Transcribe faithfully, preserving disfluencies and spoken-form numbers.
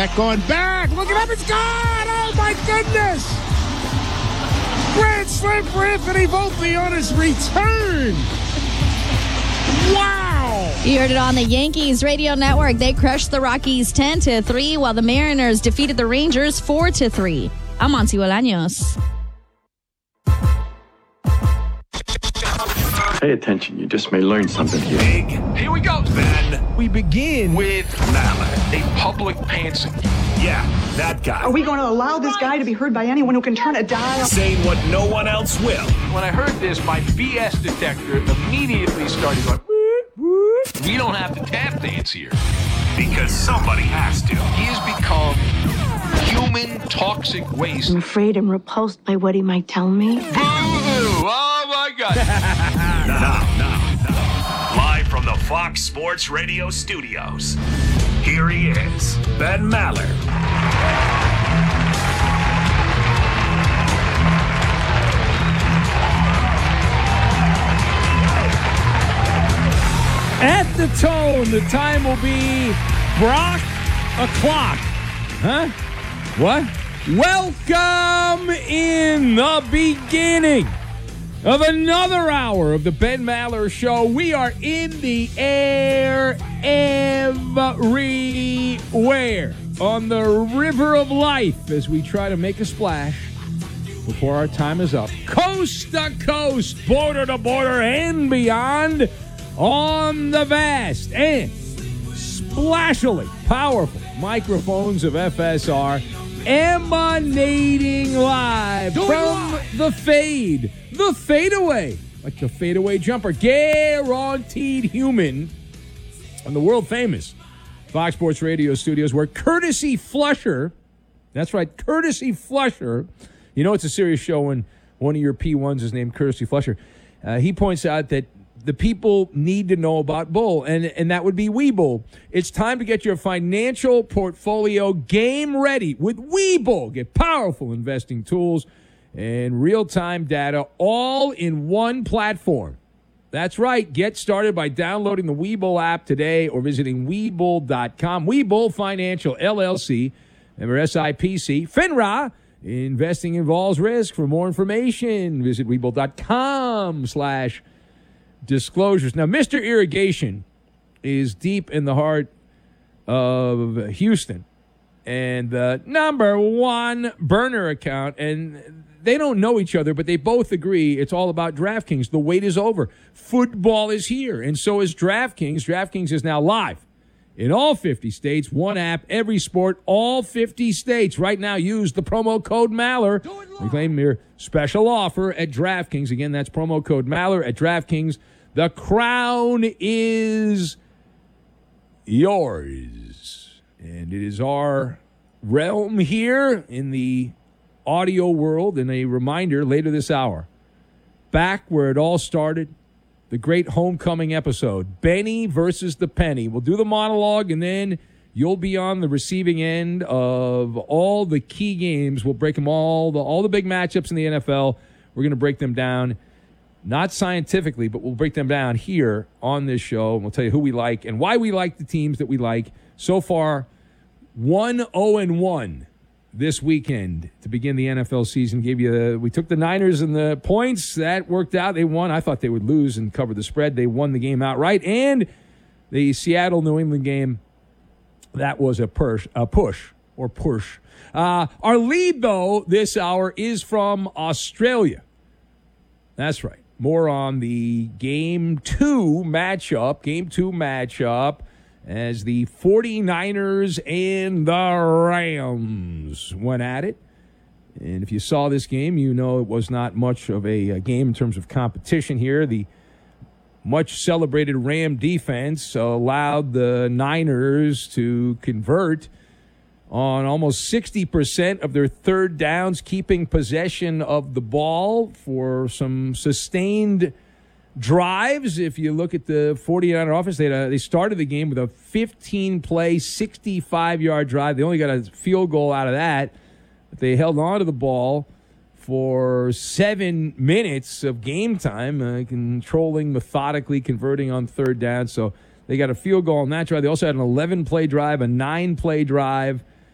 That going back. Look at him. It's gone. Oh, my goodness. Grand slam for Anthony Volpe on his return. Wow. You heard it on the Yankees radio network. They crushed the Rockies ten to three, while the Mariners defeated the Rangers four to three. I'm Monty Bolaños. Pay attention. You just may learn something here. Big. Here we go, Ben. We begin with Maller, a public pantser. Yeah, that guy. Are we going to allow this guy to be heard by anyone who can turn a dial? Saying what no one else will. When I heard this, my B S detector immediately started going, whoop, whoop. We don't have to tap dance here. Because somebody has to. He has become human toxic waste. I'm afraid I'm repulsed by what he might tell me. Boo-hoo! Oh, my God. Now, now, now. Live from the Fox Sports Radio studios, here he is, Ben Maller. At the tone, the time will be Brock o'clock. Huh? What? Welcome in the beginning of another hour of the Ben Maller Show. We are in the air everywhere on the river of life as we try to make a splash before our time is up. Coast to coast, border to border, and beyond on the vast and splashily powerful microphones of F S R, emanating live Doing from live. the fade, the fadeaway, like the fadeaway jumper, guaranteed human, on the world famous Fox Sports Radio studios, where Courtesy Flusher, that's right, Courtesy Flusher, you know it's a serious show when one of your P ones is named Courtesy Flusher. Uh, he points out that the people need to know about Bull, and, and that would be Webull. It's time to get your financial portfolio game ready with Webull. Get powerful investing tools and real-time data all in one platform. That's right. Get started by downloading the Webull app today or visiting Webull dot com. Webull Financial, L L C, member S I P C, FINRA. Investing involves risk. For more information, visit Webull dot com slash disclosures. Now, Mister Irrigation is deep in the heart of Houston and the number one burner account, and they don't know each other, but they both agree it's all about DraftKings. The wait is over. Football is here, and so is DraftKings. DraftKings is now live in all fifty states. One app, every sport, all fifty states. Right now, use the promo code Maller to claim your special offer at DraftKings. Again, that's promo code Maller at DraftKings. The crown is yours. And it is our realm here in the audio world. And a reminder, later this hour, back where it all started, the great homecoming episode, Benny versus the Penny. We'll do the monologue, and then you'll be on the receiving end of all the key games. We'll break them all, the, all the big matchups in the N F L. We're going to break them down. Not scientifically, but we'll break them down here on this show. And we'll tell you who we like and why we like the teams that we like. So far, one oh and one this weekend to begin the N F L season. Gave you the, we took the Niners and the points. That worked out. They won. I thought they would lose and cover the spread. They won the game outright. And the Seattle-New England game, that was a push, a push or push. Uh, our lead, though, this hour is from Australia. That's right. More on the game two matchup, game two matchup, as the 49ers and the Rams went at it. And if you saw this game, you know it was not much of a, a game in terms of competition here. The much celebrated Ram defense allowed the Niners to convert on almost sixty percent of their third downs, keeping possession of the ball for some sustained drives. If you look at the 49er offense, they, had a, they started the game with a fifteen-play, sixty-five-yard drive. They only got a field goal out of that. But they held on to the ball for seven minutes of game time, uh, controlling, methodically converting on third down. So they got a field goal on that drive. They also had an eleven-play drive, a nine-play drive